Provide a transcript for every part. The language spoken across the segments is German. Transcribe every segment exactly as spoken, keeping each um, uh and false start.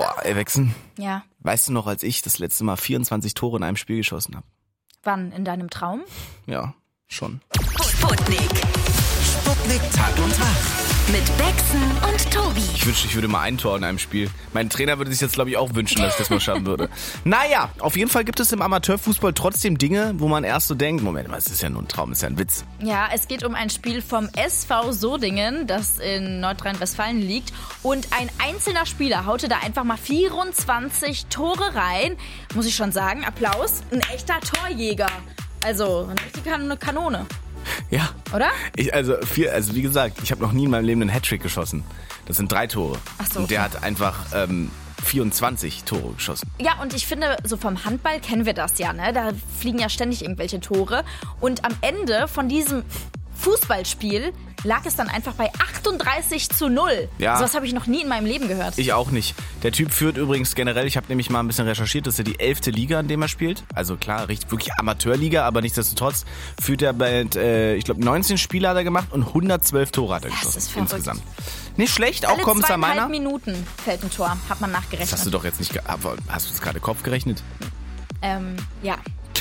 Boah, ey, Wechsen. Ja. Weißt du noch, als ich das letzte Mal vierundzwanzig Tore in einem Spiel geschossen habe? Wann? In deinem Traum? Ja, schon. Sputnik. Sputnik Tag und Tag. Mit Bexen und Tobi. Ich wünschte, ich würde mal ein Tor in einem Spiel. Mein Trainer würde sich jetzt, glaube ich, auch wünschen, dass ich das mal schaffen würde. Naja, auf jeden Fall gibt es im Amateurfußball trotzdem Dinge, wo man erst so denkt, Moment mal, es ist ja nur ein Traum, es ist ja ein Witz. Ja, es geht um ein Spiel vom S V Sodingen, das in Nordrhein-Westfalen liegt. Und ein einzelner Spieler haute da einfach mal vierundzwanzig Tore rein. Muss ich schon sagen, Applaus, ein echter Torjäger. Also, eine richtige Kanone. Ja. Oder? Ich, also, vier, also wie gesagt, ich habe noch nie in meinem Leben einen Hattrick geschossen. Das sind drei Tore. Ach so. Und der hat einfach ähm, vierundzwanzig Tore geschossen. Ja, und ich finde, so vom Handball kennen wir das ja, ne? Da fliegen ja ständig irgendwelche Tore. Und am Ende von diesem Fußballspiel lag es dann einfach bei achtunddreißig zu null. Ja. So was habe ich noch nie in meinem Leben gehört. Ich auch nicht. Der Typ führt übrigens generell, ich habe nämlich mal ein bisschen recherchiert, das ist ja die elfte Liga, in dem er spielt. Also klar, richtig, wirklich Amateurliga, aber nichtsdestotrotz führt er bald, äh, ich glaube, neunzehn Spiele hat er gemacht und hundertzwölf Tore hat er Das geschossen ist verrückt. insgesamt. Nicht schlecht, auch Alle Kommissar zweieinhalb Meiner. Minuten fällt ein Tor, hat man nachgerechnet. Das hast du doch jetzt nicht, ge- aber hast du das gerade Kopf gerechnet? Ähm, ja.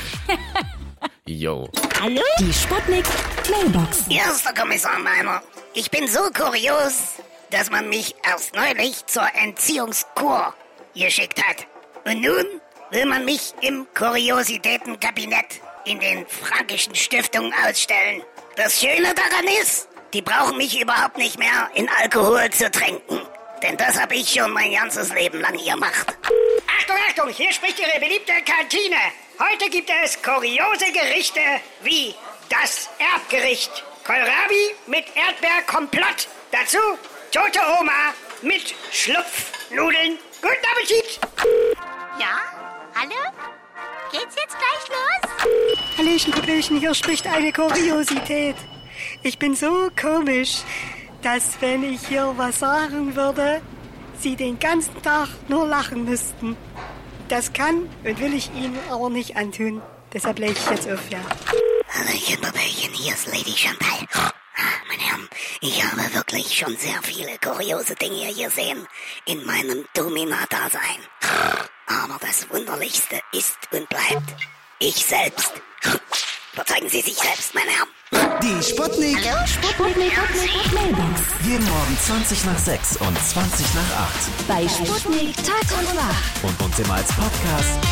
Yo. Hallo? Die Sputnik Mailbox. Erster Kommissar Meiner, ich bin so kurios, dass man mich erst neulich zur Entziehungskur geschickt hat. Und nun will man mich im Kuriositätenkabinett in den Frankischen Stiftungen ausstellen. Das Schöne daran ist, die brauchen mich überhaupt nicht mehr in Alkohol zu tränken. Denn das habe ich schon mein ganzes Leben lang gemacht. Achtung, Achtung, hier spricht Ihre beliebte Kantine. Heute gibt es kuriose Gerichte wie das Erbgericht. Kohlrabi mit Erdbeerkomplott. Dazu tote Oma mit Schlupfnudeln. Guten Appetit! Ja? Hallo? Geht's jetzt gleich los? Hallöchen, Popöchen, hier spricht eine Kuriosität. Ich bin so komisch, dass wenn ich hier was sagen würde, Sie den ganzen Tag nur lachen müssten. Das kann und will ich Ihnen aber nicht antun. Deshalb lege ich jetzt auf, ja. Hallöchen, Popöchen, hier ist Lady Chantal. Meine Herren, ich habe wirklich schon sehr viele kuriose Dinge gesehen in meinem Domina-Dasein. Aber das Wunderlichste ist und bleibt ich selbst. Verzeihen Sie sich selbst, meine Herren. Die Sputnik. Hallo? Sputnik Mailbox. Jeden Morgen zwanzig nach sechs und zwanzig nach acht. Bei Sputnik Tag und Nacht. Und uns immer als Podcast